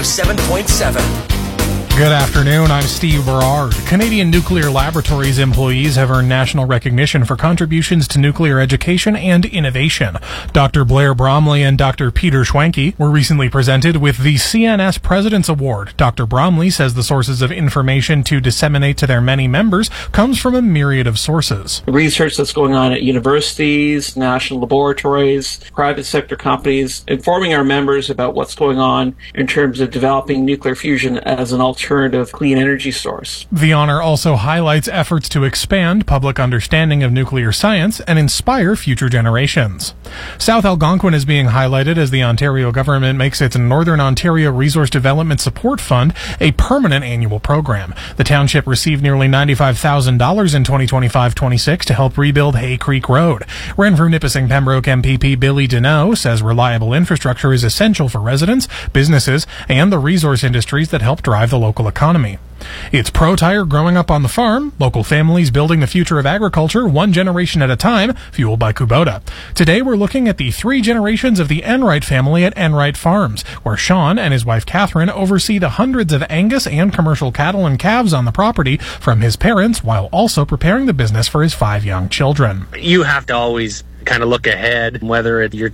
7.7. Good afternoon, I'm Steve Berard. Canadian Nuclear Laboratories employees have earned national recognition for contributions to nuclear education and innovation. Dr. Blair Bromley and Dr. Peter Schwenke were recently presented with the CNS President's Award. Dr. Bromley says the sources of information to disseminate to their many members comes from a myriad of sources. The research that's going on at universities, national laboratories, private sector companies, informing our members about what's going on in terms of developing nuclear fusion as an alternative clean energy source. The honor also highlights efforts to expand public understanding of nuclear science and inspire future generations. South Algonquin is being highlighted as the Ontario government makes its Northern Ontario Resource Development Support Fund a permanent annual program. The township received nearly $95,000 in 2025-26 to help rebuild Hay Creek Road. Renfrew Nipissing Pembroke MPP Billy Deneau says reliable infrastructure is essential for residents, businesses, and the resource industries that help drive the local economy. It's Pro-Tire growing up on the farm, local families building the future of agriculture one generation at a time, fueled by Kubota. Today we're looking at the 3 generations of the Enright family at Enright Farms, where Sean and his wife Catherine oversee the hundreds of Angus and commercial cattle and calves on the property from his parents, while also preparing the business for his 5 young children. You have to always kind of look ahead, whether you're